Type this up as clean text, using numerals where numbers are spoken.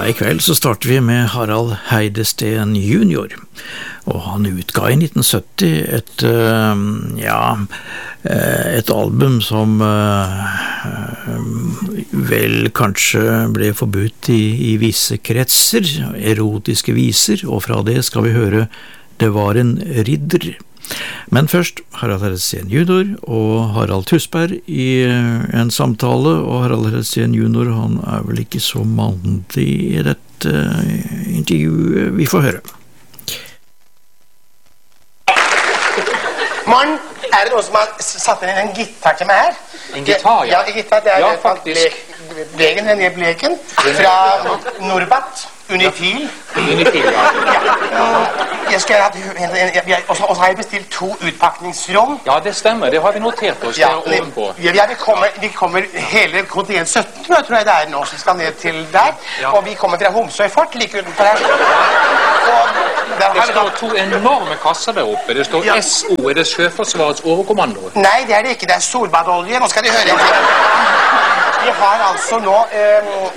I kveld så starter vi med Harald Heide-Steen junior, og han utga I 1970 et album som vel kanskje ble forbudt I visse kretser, erotiske viser, og fra det skal vi høre Det var en ridder. Men først Harald Heide-Steen junior og Harald Tusberg I en samtale, og Harald Heide-Steen junior, han vel ikke så mandig I dette intervjuet. Vi får høre. Morgen, det noen som har satt inn en gitar til meg her? En gitar, ja. Ja, en gitar, det Ja, faktisk. Blegen, den bleken, fra Norbat, Unifil. Unifil, ja. Jeg skal ha og så har jeg bestilt 2 utpakningsrom. Ja, det stemmer. Det har vi notert oss der ovenpå. Vi kommer hele kontingent 17, tror jeg det nå, som skal ned til der. Ja. Og vi kommer fra Homsøy Fort, like utenfor her. Og der Det har vi står 2 enorme kasser der oppe. Det står Ja. SO, det Sjøforsvarets overkommando. Nei, det det ikke. Det solbadolje. Nå skal de høre. Vi har altså nå